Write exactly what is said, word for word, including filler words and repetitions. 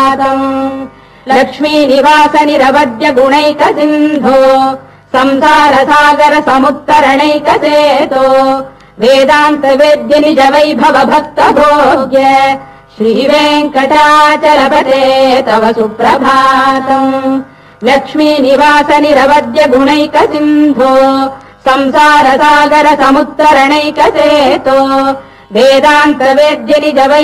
सुप्रभातम् लक्ष्मीनिवास निरवद्य गुणैक सिन्धो संसार सागर समुत्तरणैकसेतो वेदान्त वेद्य निज वैभव भक्त भोग्य श्रीवेङ्कटाचलपते तव सुप्रभातम् लक्ष्मीनिवास निरवद्य गुणैक सिन्धो संसार सागर समुत्तरणैकसेतो वेदान्त वेद्य निज